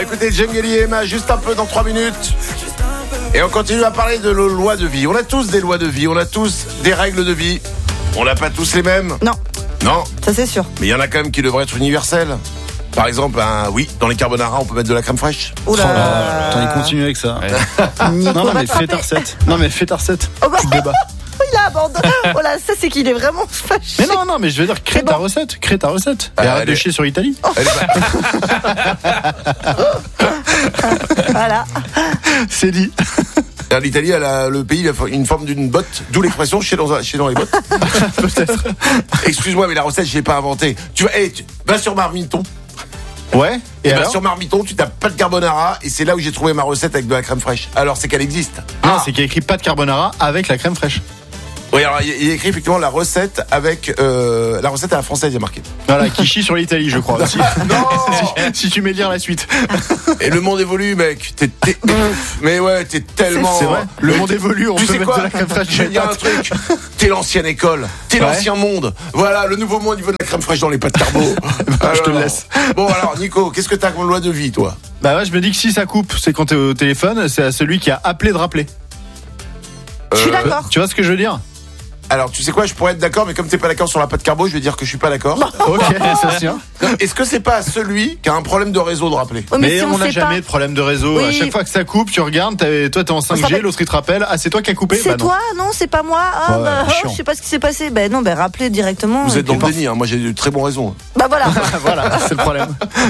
va écouter Djengeli et Emma juste un peu dans 3 minutes. Et on continue à parler de nos lois de vie. On a tous des lois de vie, on a tous des règles de vie. On n'a pas tous les mêmes. Non, ça c'est sûr. mais il y en a quand même qui devraient être universelles. Par exemple, oui, dans les carbonara, on peut mettre de la crème fraîche. Oula. Attends, il continue avec ça. Nico Non, va mais te fais ta frapper. recette. Non, mais fais ta recette. Oh bah, Tu te débats. il a abandonné. Oh là, ça c'est qu'il est vraiment fâché. Mais non, mais je veux dire, crée C'est ta bon. recette. Crée ta recette. Et Ah, arrête de allez. chier sur l'Italie. Elle est Voilà. C'est dit. L'Italie, le pays, il a une forme d'une botte, d'où l'expression chier dans les bottes. Peut-être. Excuse-moi, mais la recette, je l'ai pas inventée. Tu vas sur Marmiton. Ouais. Et Et alors sur Marmiton, tu tapes pas de carbonara, et c'est là où j'ai trouvé ma recette avec de la crème fraîche. Alors, c'est qu'elle existe. Non, c'est qu'il y a écrit pas de carbonara avec la crème fraîche. Oui, alors il y a écrit effectivement la recette avec la recette à la française, il y a marqué. Voilà, qui chie sur l'Italie, je crois aussi. Non. Si tu mets lire la suite. Et le monde évolue, mec. Mais ouais, t'es tellement. C'est vrai. Le monde évolue, on Tu peut sais mettre quoi de la crème fraîche. Je vais dire un truc. T'es l'ancienne école. T'es Ouais. l'ancien monde. Voilà, le nouveau monde, il veut de la crème fraîche dans les pâtes carbo. Je te Alors. laisse. Bon, alors, Nico, qu'est-ce que t'as comme loi de vie, toi? Bah ouais, je me dis que si ça coupe, c'est quand t'es au téléphone, c'est à celui qui a appelé de rappeler. Je suis d'accord. Tu vois ce que je veux dire? Alors, tu sais quoi, je pourrais être d'accord, mais comme t'es pas d'accord sur la pâte carbo, je vais dire que je suis pas d'accord. Ok, ça tient. Est-ce que c'est pas à celui qui a un problème de réseau de rappeler? Oh, Mais si on n'a sait jamais pas, de problème de réseau. Oui. À chaque fois que ça coupe, tu regardes, toi t'es en 5G, s'appelle- l'autre il te rappelle. Ah, c'est toi qui as coupé? c'est Bah non. toi, non, c'est pas moi. Ah, Ouais, bah, chiant. je sais pas ce qui s'est passé. Ben non, rappelez directement. Vous et êtes dans puis- le déni, hein. Moi j'ai de très bonnes raisons. Bah voilà. Voilà, c'est le problème.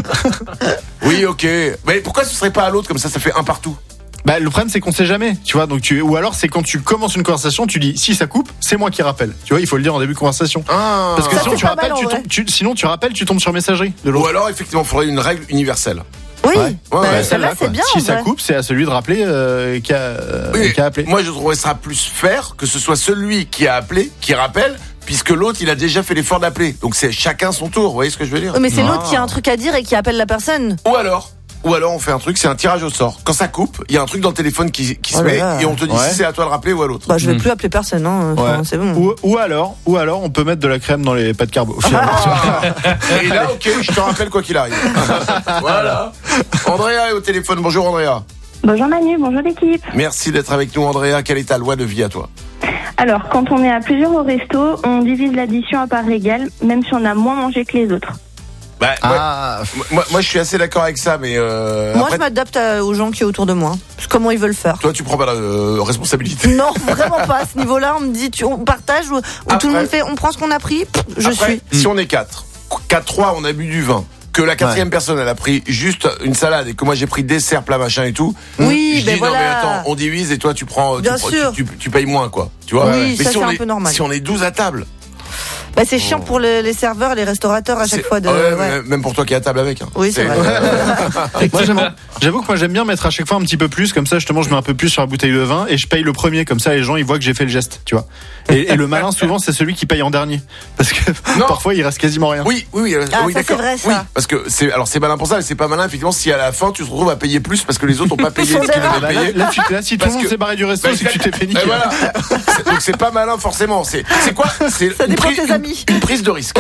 Oui, ok. Mais pourquoi ce serait pas à l'autre, comme ça fait un partout? Bah, le problème c'est qu'on sait jamais, tu vois. Donc ou alors c'est quand tu commences une conversation, tu dis si ça coupe, c'est moi qui rappelle. Tu vois, il faut le dire en début de conversation. Ah. Parce que Ça, sinon c'est tu pas rappelles, mal, en vrai. sinon tu rappelles, tu tombes sur messagerie de Ou l'autre. alors, effectivement, il faudrait une règle universelle. Oui. Ouais. Bah, Ouais, celle-là, quoi. c'est bien. Si en ça vrai. coupe, c'est à celui de rappeler qui a appelé. Moi, je trouverais ça plus faire que ce soit celui qui a appelé, qui rappelle, puisque l'autre, il a déjà fait l'effort d'appeler. Donc, c'est chacun son tour. Vous voyez ce que je veux dire? Oh, mais c'est Ah. l'autre qui a un truc à dire et qui appelle la personne. Ou alors, on fait un truc, c'est un tirage au sort. Quand ça coupe, il y a un truc dans le téléphone qui se Oh là met là. et on te dit Ouais. si c'est à toi de rappeler ou à l'autre. Bah, je vais plus appeler personne, hein. Enfin, Ouais. c'est bon. Ou alors, on peut mettre de la crème dans les pâtes carbo. finalement. Et là, ok, je te rappelle quoi qu'il arrive. Voilà. Andrea est au téléphone. Bonjour, Andrea. Bonjour Manu, bonjour l'équipe. Merci d'être avec nous, Andrea. Quelle est ta loi de vie à toi? Alors, quand on est à plusieurs au resto, on divise l'addition à part égale, même si on a moins mangé que les autres. Bah, ouais. Ah, Moi, je suis assez d'accord avec ça, mais Moi, après, je m'adapte aux gens qui est autour de moi. Comment ils veulent faire. toi, tu prends pas la responsabilité. Non, vraiment pas. À ce niveau-là, on me dit, on partage ou tout le monde fait, on prend ce qu'on a pris. Je Après, suis. si on est 4-3, on a bu du vin, que la quatrième personne, elle a pris juste une salade et que moi j'ai pris dessert, plat, machin et tout. Oui, je ben dis non, voilà. mais attends, on divise et toi, tu prends, Bien sûr. tu payes moins, quoi. Tu vois? Oui, Mais ça, si c'est on un est, peu normal. si on est 12 à table. Bah, c'est chiant pour les serveurs, les restaurateurs à chaque c'est- fois de. ouais, ouais. Même pour toi qui es à table avec. Hein. Oui, c'est vrai. Moi, j'avoue que moi j'aime bien mettre à chaque fois un petit peu plus, comme ça justement je mets un peu plus sur la bouteille de vin et je paye le premier, comme ça les gens ils voient que j'ai fait le geste, tu vois. Et le malin souvent c'est celui qui paye en dernier, parce que Non. parfois il reste quasiment rien. Oui, Ah, ça, c'est d'accord. vrai, ça. Oui, parce que c'est malin pour ça, mais c'est pas malin effectivement si à la fin tu te retrouves à payer plus parce que les autres ont pas payé Ils sont ce qu'ils des devaient Bah, payer. là, si tout Parce le monde que- s'est barré du resto, Bah, c'est que tu t'es fait Et niquer. voilà. Donc c'est pas malin forcément. C'est quoi? C'est Ça dépend de tes amis. une prise de risque.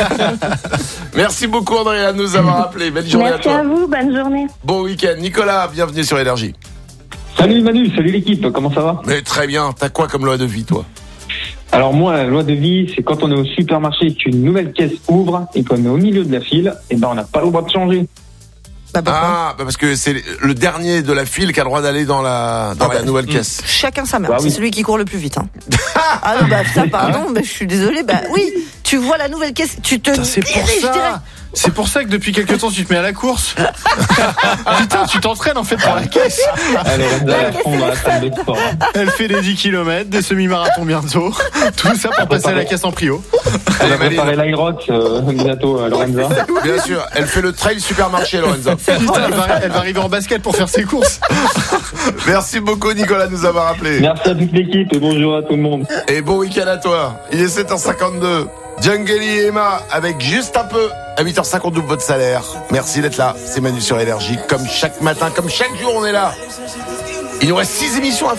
Merci beaucoup Andrea de nous avoir appelé. Belle journée Merci à à toi. vous, bonne journée. Bon week-end. Nicolas, bienvenue sur Énergie. Salut Manu, salut l'équipe, comment ça va? Mais très bien. T'as quoi comme loi de vie toi? Alors moi, la loi de vie, c'est quand on est au supermarché et qu'une nouvelle caisse ouvre et qu'on est au milieu de la file, et ben on n'a pas le droit de changer. Bah, pourquoi Ah, parce que c'est le dernier de la file qui a le droit d'aller dans la nouvelle caisse. Chacun sa mère. Bah C'est oui. celui qui court le plus vite. Hein. Ah non, bah ça, pardon, mais je suis désolée. Bah oui, tu vois la nouvelle caisse, tu te Putain, c'est pour diriges direct. ça. C'est pour ça que depuis quelques temps tu te mets à la course. Putain, tu t'entraînes en fait pour la caisse. Allez, on va à fond dans la salle de sport. Elle fait des 10 km, des semi-marathons bientôt. Tout ça pour passer à la caisse en prio. On Allez, va préparer Maline. l'Irox bientôt à Lorenza. Bien sûr, elle fait le trail supermarché Lorenza. Putain, elle va arriver en basket pour faire ses courses. Merci beaucoup Nicolas de nous avoir appelé. Merci à toute l'équipe et bonjour à tout le monde. Et bon week-end à toi. Il est 7h52. Djengeli et Emma avec juste un peu. À 8h50 double votre salaire. Merci d'être là. C'est Manu sur Énergie. Comme chaque matin, comme chaque jour, on est là. Il nous reste 6 émissions à faire.